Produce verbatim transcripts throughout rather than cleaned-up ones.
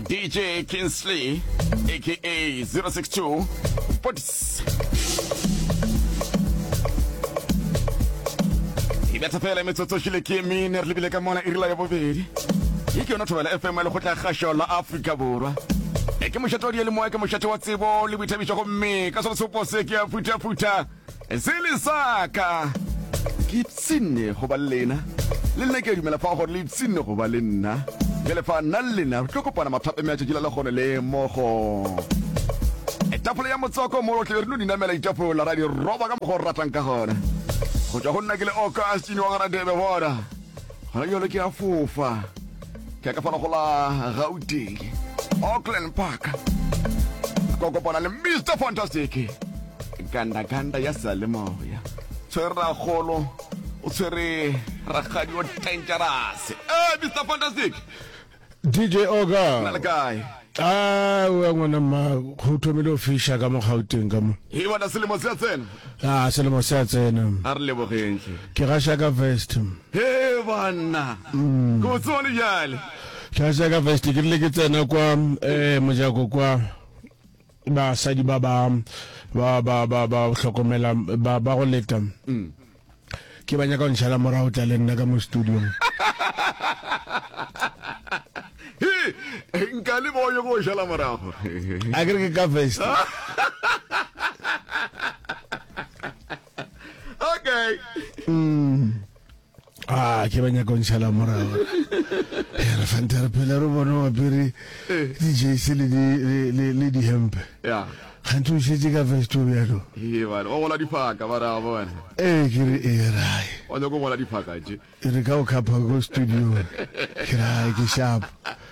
D J Kinsley, aka zero six two, Potis. Ibetsa fela metsotso shile ke mine re lebile ka mona irila ya bobedi. Ke yona thobela F M le go tla gasho la Africa borwa. E ke moshato di le moya ke moshato wa tsebo le boithabiso go mme ka so sopo se ke a puta puta. Sele saka. Ke tsine go ba lena. Le nna ke dumela fa go le tsine go ba le nna. Ke le fa nna le nna tlo kopana mathape me a tshila le gone le mogo. Etapole ya motsoko mo lo tle re no dinamela itapole ra di roba ka mo go ratang ka gona. Go tla go nna ke le okasini wa gara debe bona. Ga yo le ke a fofa. Ke ka fana go la Gauteng. Auckland Park. Go kopana le Mister Fantastic. Ganda ganda ya sale moya. Tsera golo o tsere ragadi o dangerous. Eh Mister Fantastic. D J Oga. Nala guy. Ah, we ngwana ma go thomile ofisha ka mo Gauteng ka mo. He wona selemo se tsena. Ah, selemo se tsena. A re lebogentle. Ke ga shaka vest. He bana. Go tsone jale. Ke shaka vest ke le ke tsena kwa eh mojako kwa ba sadi ba ba ba ba ba ba hlokomela ba ba go leta. Mm. Ke banya ka nshala morao tla le nna ka mo studio. He nkale boyo go shala morago. A ke ke ka vest. Okay. Mm. Ah, ke banya ka nshala morao. Era fantara pele ro bono apiri D J sele di le le di hemp. Yeah. Gantu shetse ka vest o bjalo. He ba o gola dipaka ba ra bona. Eh ke re e rai. O ne go gola dipaka je. Re ka o khapa go studio. Ke rai ke sharp.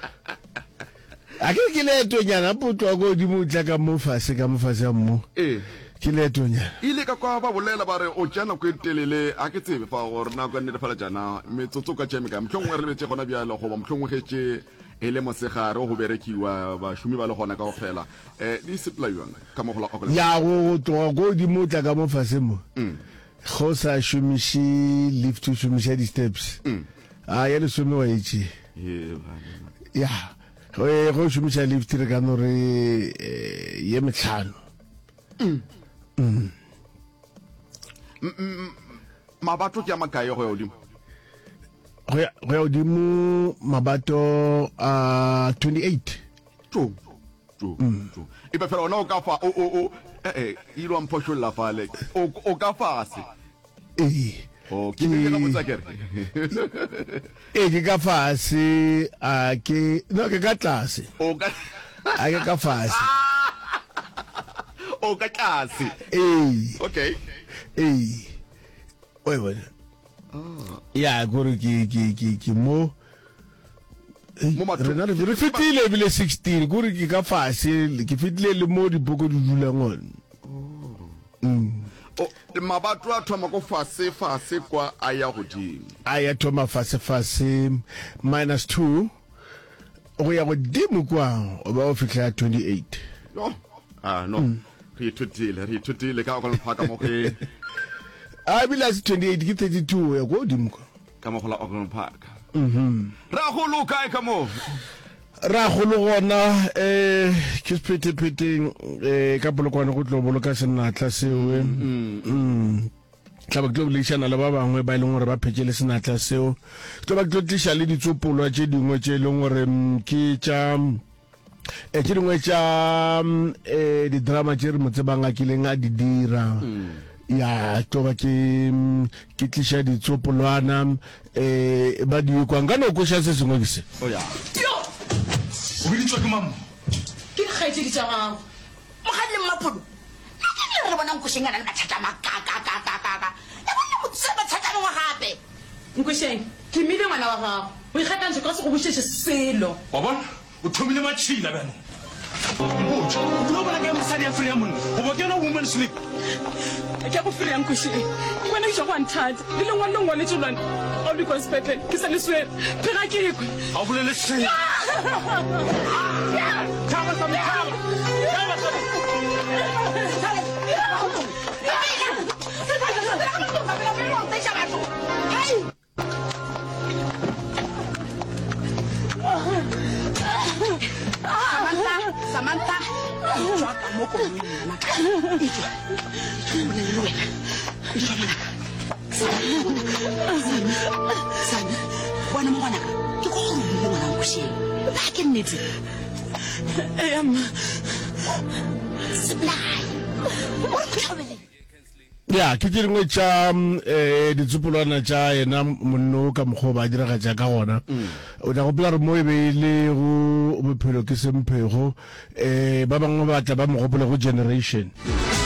A ke ke le to nyana putwa go di mutla ka mo fase ka mo fase mo. Eh. Ke le to nyana. Ile ka kwa ba bolela ba re o jana go telele a ke tsebe fa gore na go nne fela jana metsotso ka tsheme ka mtlhongwe re letse gona bjalo go ba mtlhongwe getse ele mosegare go berekiwa ba shumi ba le gona ka go fela eh di supply yona ka mo go la okela ya go to go di mutla ka mo fase mo. Mm. Go sa shumishi lift to shumisha di steps. Mm. Ah ya le shumi wa itse. Yeah. Ya. Go go shumisha lift re ka no re ye metlhano. Mm. Mm. Mabato ke makae go yo dimo. Go yo dimo mabato a twenty-eight. Tso. Tso. Tso. E ba fela ona o ka fa o o o eh eh ilo amphosho la fa le. O o ka fa se. Eh. O ke ke ka botsa kere. Eh ke ka fa se a ke no ke ka tlase. O ka a ke ka fa se. O ka tlase. Eh. Okay. Eh. Wait wait. Ah. Ya go re ke ke ke ke mo mo matlo re re fitile bile sixteen go re ke ka fase ke fitile le mo di boko di dula ngone. Oh. Mm. O le mabatlo a thoma go fase fase kwa aya godimo. Aya thoma fase fase minus two. O ya godimo kwa o ba o fitla twenty-eight. No. Ah no. Mm. Re thutile re thutile ka go le phaka mo ke a bila twenty-eight ke thirty-two ya go dimko ka mo go la Auckland Park. Mhm. Ra go luka e ka mo ra go lo gona eh ke spete pete eh ka bolokwana go tlo boloka senatla sewe. Mhm. Tla ba tlo lishana le ba bangwe ba ileng gore ba phekele senatla seo. Tlo ba tlo tlisha le ditsopolo tse dingwe tse leng gore ke tsa e ke dingwe tsa eh di drama tse re motse banga kileng a di dira. Ya to ba ke ke tlisha di tsopolwana eh ba di kwa ngano go sha se sengwe ke se. O ya. Yo. O bi tswa ke mama. Ke ga itse ditsa gago. Mo ga le mapolo. Ke re bona go shengana le mathata makaka ka ka ka ka. Ya bona mo tse ba thata ngwa gape. Nkwesheng, ke mile ngwana wa gago. O ikgata ntse ka se go bushetse selo. Wa bona? O thomile matshila bana. Mbotsho, lo bona ke mosadi ya free monna. O bo ke no woman sleep. Ke go file yang kushi. Ngwana ke go nthata. Le le ngwana ngwana tsolwana. O di go spete. Ke sa le swe. Phela ke ikwe. A bolele se. Tama sa mkhaba. Tama sa. Samantha tswa ka mo go nna ka itswa o le le wena itswa mona sana bona mo bona ke go go le ngwana go sheng ba ke nnetse em supply o tlhabele ya ke dingwe tša eh ditsupolwana tša yena monno ka mokgwa ba dira ga ja ka gona o tla go pela re mo e be le go bophelo ke semphego eh ba bangwe ba tla ba mo gopola go generation